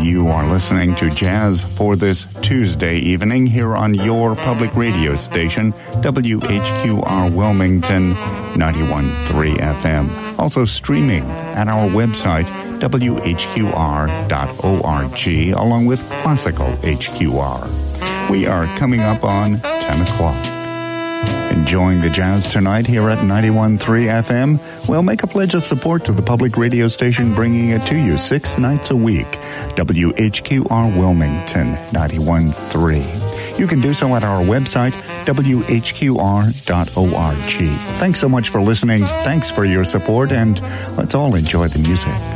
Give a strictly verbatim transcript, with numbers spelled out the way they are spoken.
You are listening to Jazz for this Tuesday evening here on your public radio station, W H Q R Wilmington, ninety-one point three F M. Also streaming at our website, W H Q R dot org, along with Classical H Q R. We are coming up on ten o'clock. Enjoying the jazz tonight here at ninety-one point three F M? Well, make a pledge of support to the public radio station bringing it to you six nights a week. W H Q R Wilmington, ninety-one point three. You can do so at our website, W H Q R dot org. Thanks so much for listening. Thanks for your support, and let's all enjoy the music.